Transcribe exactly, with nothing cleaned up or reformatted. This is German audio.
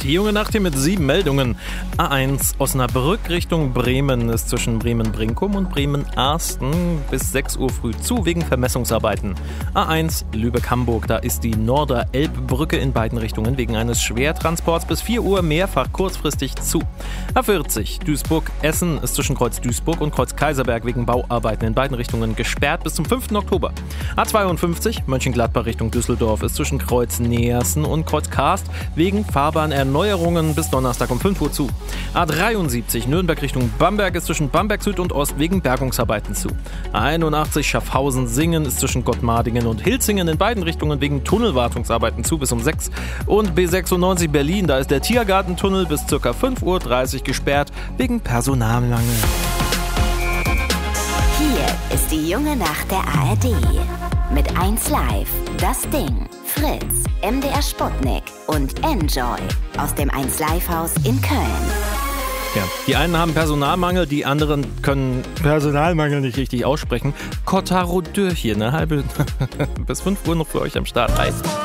Die junge Nacht hier mit sieben Meldungen. A eins Osnabrück Richtung Bremen ist zwischen Bremen-Brinkum und Bremen-Arsten bis sechs Uhr früh zu wegen Vermessungsarbeiten. A eins Lübeck-Hamburg, da ist die Norder-Elbbrücke in beiden Richtungen wegen eines Schwertransports bis vier Uhr mehrfach kurzfristig zu. A vierzig Duisburg-Essen ist zwischen Kreuz Duisburg und Kreuz Kaiserberg wegen Bauarbeiten in beiden Richtungen gesperrt bis zum fünften Oktober. A zweiundfünfzig Mönchengladbach Richtung Düsseldorf ist zwischen Kreuz Neersen und Kreuz Karst wegen Fahrbahnerneuerungen bis Donnerstag um fünf Uhr zu. A dreiundsiebzig Nürnberg Richtung Bamberg ist zwischen Bamberg Süd und Ost wegen Bergungsarbeiten zu. A einundachtzig Schaffhausen-Singen ist zwischen Gottmardingen und Hilzingen in beiden Richtungen wegen Tunnelwartungsarbeiten zu bis um sechs. Und B sechsundneunzig Berlin, da ist der Tiergartentunnel bis ca. fünf Uhr dreißig gesperrt wegen Personalmangel. Hier ist die junge Nacht der A R D. Mit eins Live, das Ding, Fritz, M D R Sputnik und Enjoy aus dem eins Live Haus in Köln. Ja, die einen haben Personalmangel, die anderen können Personalmangel nicht richtig aussprechen. Cotaro Dürr hier, eine halbe bis fünf Uhr noch für euch am Start. Hi.